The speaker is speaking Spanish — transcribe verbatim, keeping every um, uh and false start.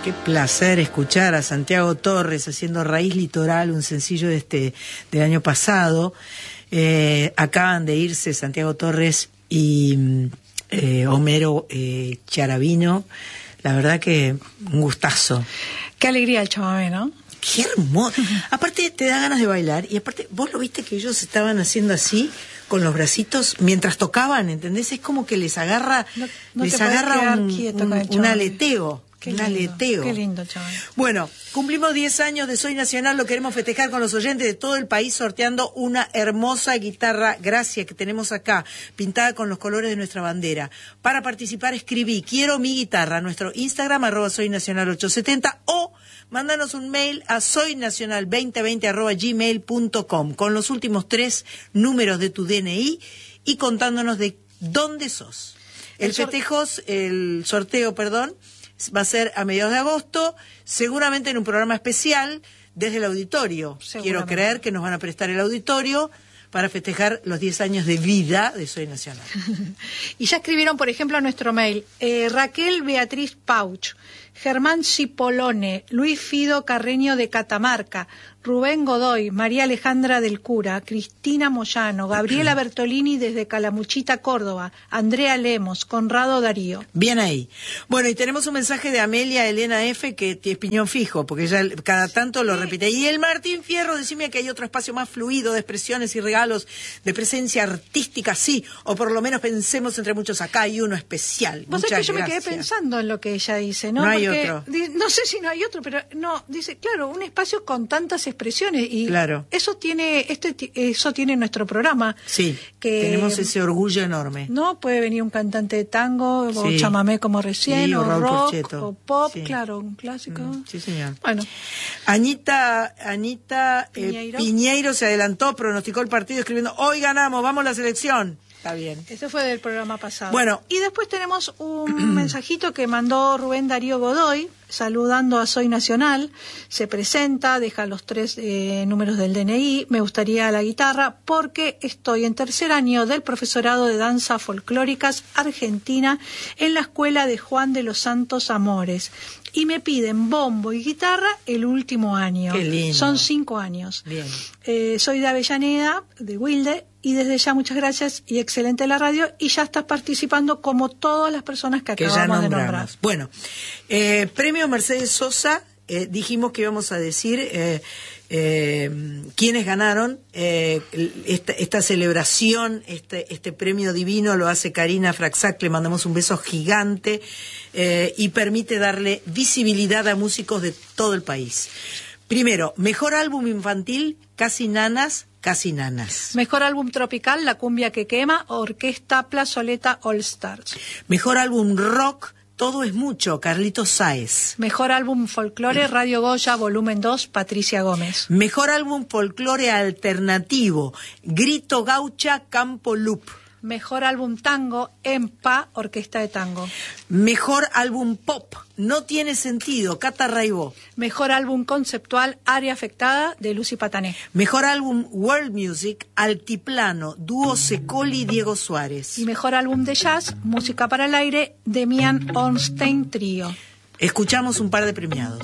Qué placer escuchar a Santiago Torres haciendo Raíz Litoral, un sencillo de este del año pasado. Eh, acaban de irse Santiago Torres y eh, Homero eh, Charavino. La verdad que un gustazo. Qué alegría el chamamé, ¿no? Qué hermoso. Aparte te da ganas de bailar y aparte vos lo viste que ellos estaban haciendo así con los bracitos mientras tocaban, ¿entendés? Es como que les agarra, no, no les agarra un, un, un aleteo. Qué un lindo, aleteo. Qué lindo, chaval. Bueno, cumplimos diez años de Soy Nacional, lo queremos festejar con los oyentes de todo el país sorteando una hermosa guitarra Gracia que tenemos acá, pintada con los colores de nuestra bandera. Para participar escribí, quiero mi guitarra, a nuestro Instagram, arroba soy nacional ochocientos setenta, o mándanos un mail a soynacional veinte veinte arroba gmail punto com con los últimos tres números de tu D N I y contándonos de dónde sos. El, el festejo, el sorteo, perdón, va a ser a mediados de agosto, seguramente en un programa especial desde el auditorio. Quiero creer que nos van a prestar el auditorio para festejar los diez años de vida de Soy Nacional. Y ya escribieron, por ejemplo, a nuestro mail, eh, Raquel Beatriz Pauch, Germán Cipolone, Luis Fido Carreño de Catamarca, Rubén Godoy, María Alejandra del Cura, Cristina Moyano, Gabriela Bertolini desde Calamuchita, Córdoba, Andrea Lemos, Conrado Darío. Bien ahí. Bueno, y tenemos un mensaje de Amelia Elena F, que es piñón fijo, porque ella cada tanto lo repite. Y el Martín Fierro, decime que hay otro espacio más fluido de expresiones y regalos, de presencia artística, sí, o por lo menos pensemos entre muchos, acá hay uno especial. Vos sabés que yo gracias. me quedé pensando en lo que ella dice, ¿no? No hay porque, otro. No sé si no hay otro, pero no, dice, claro, un espacio con tantas expresiones y claro. eso tiene este eso tiene nuestro programa. Sí, que tenemos ese orgullo enorme. No puede venir un cantante de tango sí. o chamamé como recién, sí, o, o rock, Porchetto. o pop, sí. claro, un clásico. Mm, sí, señor. Bueno. Añita, Añita Piñeiro. Eh, Piñeiro se adelantó, pronosticó el partido escribiendo, hoy ganamos, vamos a la selección. Está bien. Ese fue del programa pasado. Bueno. Y después tenemos un mensajito que mandó Rubén Darío Godoy, saludando a Soy Nacional. Se presenta, deja los tres eh, números del D N I. Me gustaría la guitarra porque estoy en tercer año del profesorado de danza folclóricas argentina en la escuela de Juan de los Santos Amores. Y me piden bombo y guitarra el último año. Qué lindo. Son cinco años. Bien. Eh, soy de Avellaneda, de Wilde, y desde ya muchas gracias y excelente la radio. Y ya estás participando como todas las personas que acabamos que ya de nombrar. Bueno, eh, premio Mercedes Sosa, eh, dijimos que íbamos a decir eh, eh, quiénes ganaron eh, esta, esta celebración, este, este premio divino lo hace Karina Fraxac, le mandamos un beso gigante eh, y permite darle visibilidad a músicos de todo el país. Primero, mejor álbum infantil, Casi Nanas, Casi Nanas. Mejor álbum tropical, La Cumbia que Quema, Orquesta Plazoleta All Stars. Mejor álbum rock, Todo es Mucho, Carlitos Sáez. Mejor álbum folclore, Radio Goya, volumen dos, Patricia Gómez. Mejor álbum folclore alternativo, Grito Gaucha, Campo Loop. Mejor álbum tango, Empa, Orquesta de Tango. Mejor álbum pop, No Tiene Sentido, Cata Raibó. Mejor álbum conceptual, Área Afectada, de Lucy Patané. Mejor álbum World Music, Altiplano, dúo Secoli y Diego Suárez. Y mejor álbum de jazz, Música para el Aire, Demian Ornstein Trío. Escuchamos un par de premiados.